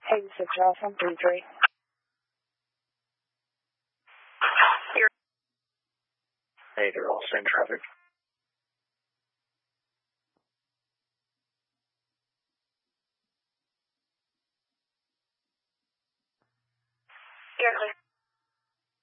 Hey, this is Josh on 33. Hey, they're all same traffic. You're clear.